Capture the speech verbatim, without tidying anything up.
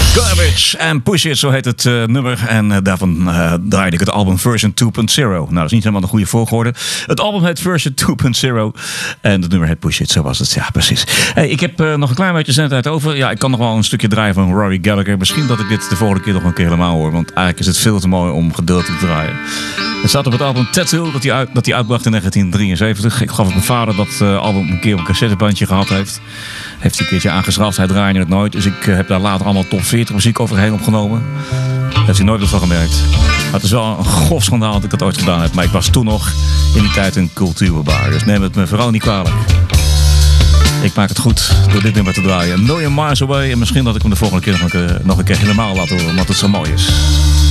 Garbage en Push It, zo heet het uh, nummer. En uh, daarvan uh, draaide ik het album Version twee punt nul. Nou, dat is niet helemaal de goede volgorde. Het album heet Version twee punt nul. En het nummer heet Push It, zo was het. Ja, precies. Hey, ik heb uh, nog een klein beetje zendtijd over. Ja, ik kan nog wel een stukje draaien van Rory Gallagher. Misschien dat ik dit de volgende keer nog een keer helemaal hoor. Want eigenlijk is het veel te mooi om gedeeltelijk te draaien. Het staat op het album Tattoo dat hij, uit, dat hij uitbracht in negentien drieënzeventig. Ik gaf het mijn vader dat uh, album een keer op een cassettebandje gehad heeft. Heeft hij een keertje aangeschaft. Hij draaide het nooit. Dus ik uh, heb daar later allemaal top veertig muziek overheen opgenomen. Daar heeft hij nooit wat van gemerkt. Maar het is wel een grof schandaal dat ik dat ooit gedaan heb. Maar ik was toen nog in die tijd een cultuurbaar. Dus neem het me vooral niet kwalijk. Ik maak het goed door dit nummer te draaien. A Million Miles Away. En misschien dat ik hem de volgende keer nog een keer, nog een keer helemaal laat horen. Omdat het zo mooi is.